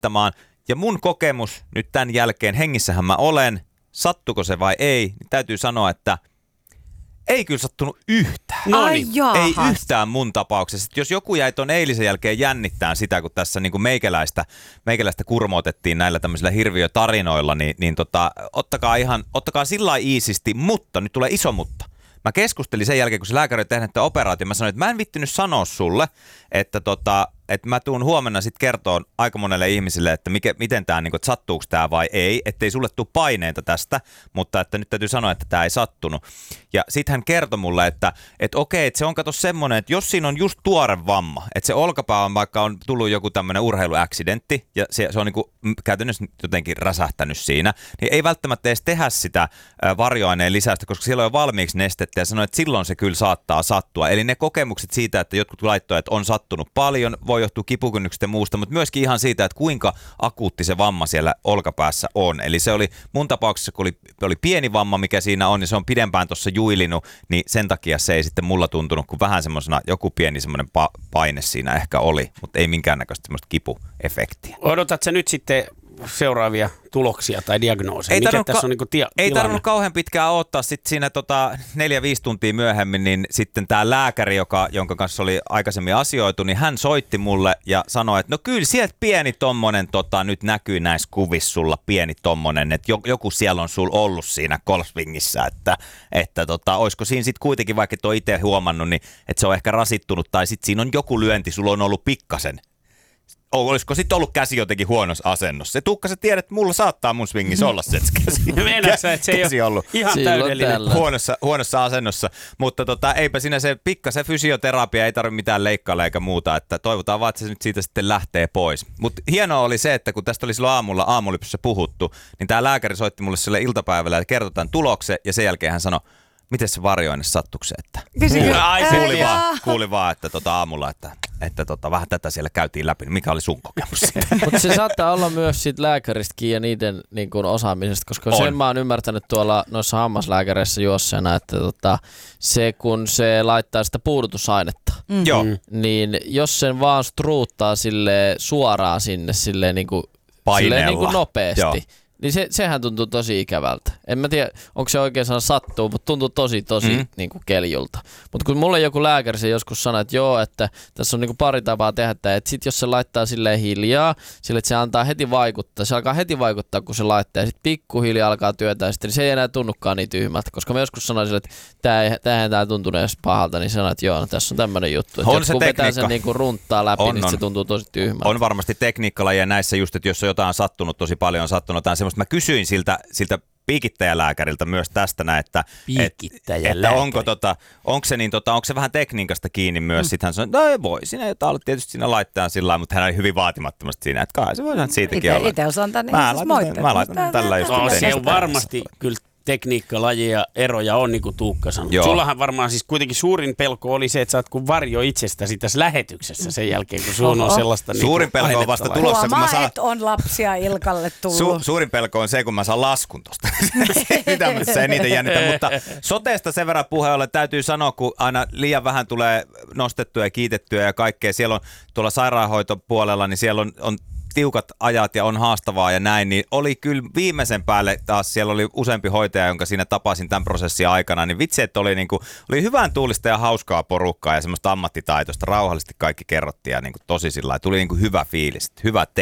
valittamaan. Ja mun kokemus nyt tämän jälkeen, hengissähän mä olen, sattuko se vai ei, niin täytyy sanoa, että ei kyllä sattunut yhtään. Ei yhtään mun tapauksessa. Jos joku jäi ton eilisen jälkeen jännittämään sitä, kun tässä niin kuin meikäläistä kurmoitettiin näillä tämmöisillä hirviötarinoilla, niin ottakaa sillä lailla iisisti, mutta nyt tulee iso mutta. Mä keskustelin sen jälkeen, kun se lääkäri oli tehnyt tämän operaation, mä sanoin, että mä en vittinyt sanoa sulle, että mä tuun huomenna sitten kertoon aika monelle ihmisille, että miten tämä, niin kuin, että sattuuko tämä vai ei, ettei sulle tule paineita tästä, mutta että nyt täytyy sanoa, että tämä ei sattunut. Ja sitten hän kertoi mulle, että okei, että se on kato semmoinen, että jos siinä on just tuore vamma, että se olkapää on vaikka on tullut joku tämmöinen urheiluaccidentti ja se on niin kuin käytännössä jotenkin räsähtänyt siinä, niin ei välttämättä edes tehdä sitä varjoaineen lisäystä, koska siellä on jo valmiiksi nestettä ja sanoi, että silloin se kyllä saattaa sattua. Eli ne kokemukset siitä, että jotkut laittoi, että on sattunut paljon, voi johtua kipukynnyksestä ja muusta, mutta myöskin ihan siitä, että kuinka akuutti se vamma siellä olkapäässä on. Eli se oli mun tapauksessa, kun oli pieni vamma, mikä siinä on, niin se on pidempään tuossa juilinut, niin sen takia se ei sitten mulla tuntunut, kun vähän semmoisena joku pieni semmoinen paine siinä ehkä oli, mutta ei minkäännäköistä semmoista kipuefektiä. Odotatko sä nyt sitten seuraavia tuloksia tai diagnooseja? Ei tarvinnut kauhean pitkään odottaa. Sitten siinä 4-5 tuntia myöhemmin, niin sitten tämä lääkäri, jonka kanssa oli aikaisemmin asioitu, niin hän soitti mulle ja sanoi, että no kyllä sieltä pieni tommonen nyt näkyy näissä kuvissa sulla pieni tommonen, että joku siellä on sulla ollut siinä golfswingissä, että olisiko siinä sitten kuitenkin, vaikka et ole itse huomannut, niin että se on ehkä rasittunut tai sitten siinä on joku lyönti, sulla on ollut pikkasen. Olisiko sitten ollut käsi jotenkin huonossa asennossa? Se Tuukka, sä tiedät, että mulla saattaa mun swingissä olla se käsi ollut ihan täydellinen huonossa asennossa. Mutta eipä siinä se pikkasen fysioterapia, ei tarvitse mitään leikkailla eikä muuta. Että toivotaan vaan, että se nyt siitä sitten lähtee pois. Mutta hienoa oli se, että kun tästä oli silloin aamulypsyssä puhuttu, niin tämä lääkäri soitti mulle sille iltapäivällä ja kertoi tämän tuloksen ja sen jälkeen hän sanoi, miten se varjoaine sattuiko se, että kuuli vaan, että aamulla, että vähän tätä siellä käytiin läpi, niin mikä oli sun kokemus? Mutta se saattaa olla myös siitä lääkäristäkin ja niiden niin kuin osaamisesta, koska sen mä oon ymmärtänyt tuolla noissa hammaslääkäreissä juosseena, että se kun se laittaa sitä puudutusainetta, niin jos sen vaan struuttaa suoraan sinne silleen niin kuin nopeasti, niin sehän tuntuu tosi ikävältä. En mä tiedä, onko se oikein sana sattuu, mutta tuntuu tosi niin kuin keljulta. Mutta kun mulle joku lääkäri se joskus sanoi, että joo, että tässä on niin kuin pari tapaa tehdä tämä, että sit jos se laittaa silleen hiljaa, sille että se antaa heti vaikuttaa, se alkaa heti vaikuttaa, kun se laittaa, ja sitten pikkuhiljaa alkaa työtää, sitten niin se ei enää tunnukaan niin tyhmältä, koska mä joskus sanoin sille, että tämä tuntuu edes pahalta, niin sanoin, että joo, no, tässä on tämmöinen juttu, että kun vetää sen niin kuin runttaa läpi, niin se tuntuu tosi tyhmältä. On varmasti tekniikkalajia näissä just, että jos on jotain sattunut, tosi paljon on sattunut, mä kysyin siltä piikittäjälääkäriltä myös tästä näin, että onko se vähän tekniikasta kiinni myös. Sitten hän sanoi, että no voi siinä jotain olla tietysti siinä laittaa sillä lailla, mutta hän oli hyvin vaatimattomasti siinä, että kai se voi siitäkin olla. Itse osaan tänne mä laitan tällä just. Se on varmasti kyllä tekniikkalajia eroja on, niin kuin Tuukka sanoi. Sullahan varmaan siis kuitenkin suurin pelko oli se, että sä oot kuin varjo itsestäsi tässä lähetyksessä sen jälkeen, kun sun on sellaista suurin pelko on vasta tulossa, kun mä saan... että on lapsia Ilkalle tullut. Suurin pelko on se, kun mä saan laskun tosta. Se ei niitä jännitä, mutta soteesta sen verran puheelle täytyy sanoa, kun aina liian vähän tulee nostettua ja kiitettyä ja kaikkea. Siellä on tuolla sairaanhoitopuolella, niin siellä on tiukat ajat ja on haastavaa ja näin, niin oli kyllä viimeisen päälle taas, siellä oli useampi hoitaja, jonka siinä tapasin tämän prosessin aikana, niin vitsi, että oli hyvän tuulista ja hauskaa porukkaa ja semmoista ammattitaitoista, rauhallisesti kaikki kerrottiin ja tosi sillä lailla, tuli hyvä fiilis, hyvä